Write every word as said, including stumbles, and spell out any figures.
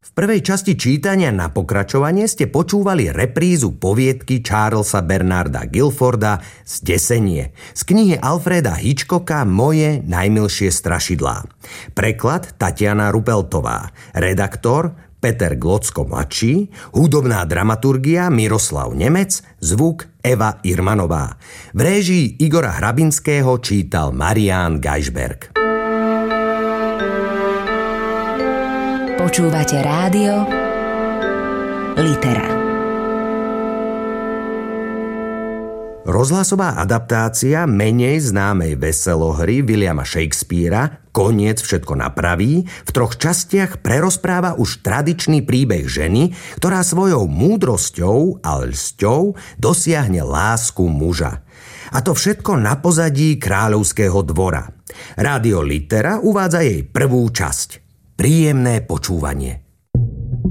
V prvej časti čítania na pokračovanie ste počúvali reprízu poviedky Charlesa Bernarda Guilforda Zdesenie z knihy Alfreda Hitchcocka Moje najmilšie strašidlá. Preklad Tatiana Rupeltová, redaktor Peter Glocko mladší, hudobná dramaturgia Miroslav Nemec, zvuk Eva Irmanová. V réžii Igora Hrabinského čítal Marián Gajšberg. Počúvate rádio Litera. Rozhlasová adaptácia menej známej veselohry Williama Shakespearea Koniec všetko napraví v troch častiach prerozpráva už tradičný príbeh ženy, ktorá svojou múdrosťou a lsťou dosiahne lásku muža. A to všetko na pozadí kráľovského dvora. Rádio Litera uvádza jej prvú časť. Príjemné počúvanie.